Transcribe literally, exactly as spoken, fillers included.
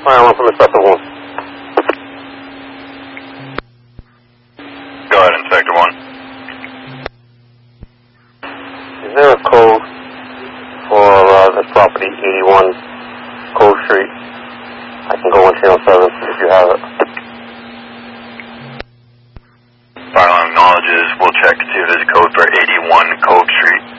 Fire alarm from the sector one. Go ahead, Inspector one. Is there a code for uh, the property eighty-one Cove Street? I can go on channel seven if you have it. Fire alarm acknowledges. We'll check to see if there's a code for eighty-one Cove Street.